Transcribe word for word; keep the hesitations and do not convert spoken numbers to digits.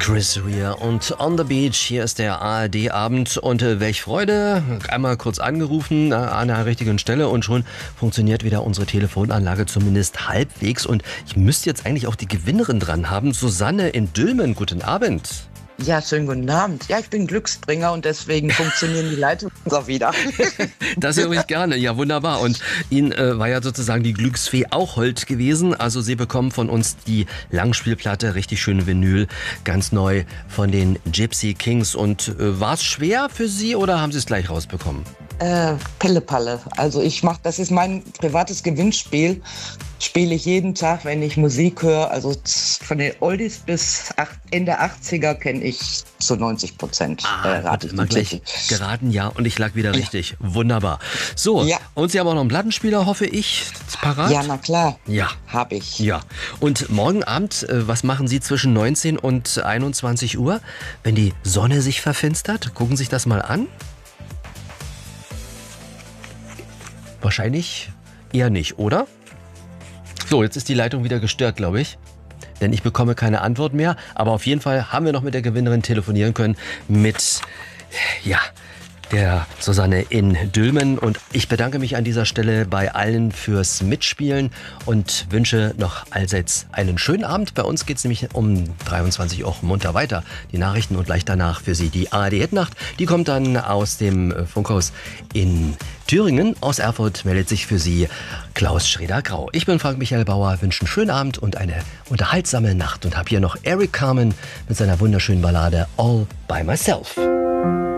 Chris Rea und On the Beach. Hier ist der A R D-Abend und äh, welch Freude. Einmal kurz angerufen äh, an der richtigen Stelle und schon funktioniert wieder unsere Telefonanlage zumindest halbwegs. Und ich müsste jetzt eigentlich auch die Gewinnerin dran haben. Susanne in Dülmen, guten Abend. Ja, schönen guten Abend. Ja, ich bin Glücksbringer und deswegen funktionieren die Leitungen auch wieder. Das höre ich gerne. Ja, wunderbar. Und Ihnen äh, war ja sozusagen die Glücksfee auch hold gewesen. Also Sie bekommen von uns die Langspielplatte, richtig schöne Vinyl, ganz neu von den Gypsy Kings. Und äh, war es schwer für Sie oder haben Sie es gleich rausbekommen? Äh, Pille-Palle. Also ich mache, das ist mein privates Gewinnspiel. Spiele ich jeden Tag, wenn ich Musik höre. Also von den Oldies bis Ende achtziger kenne ich zu neunzig Prozent. Ah, äh, rate ich immer gleich geraten, ja. Und ich lag wieder ja. richtig. Wunderbar. So, ja. Und Sie haben auch noch einen Plattenspieler, hoffe ich, parat? Ja, na klar. Ja. Habe ich. Ja. Und morgen Abend, was machen Sie zwischen neunzehn und einundzwanzig Uhr, wenn die Sonne sich verfinstert? Gucken Sie sich das mal an. Wahrscheinlich eher nicht, oder? So, jetzt ist die Leitung wieder gestört, glaube ich. Denn ich bekomme keine Antwort mehr. Aber auf jeden Fall haben wir noch mit der Gewinnerin telefonieren können. Mit, ja, der Susanne in Dülmen. Und ich bedanke mich an dieser Stelle bei allen fürs Mitspielen und wünsche noch allseits einen schönen Abend. Bei uns geht es nämlich um dreiundzwanzig Uhr munter weiter. Die Nachrichten und gleich danach für Sie die A R D-Hitnacht. Die kommt dann aus dem Funkhaus in Thüringen. Aus Erfurt meldet sich für Sie Klaus Schreder-Grau. Ich bin Frank Michael Bauer, wünsche einen schönen Abend und eine unterhaltsame Nacht und habe hier noch Eric Carmen mit seiner wunderschönen Ballade All by Myself.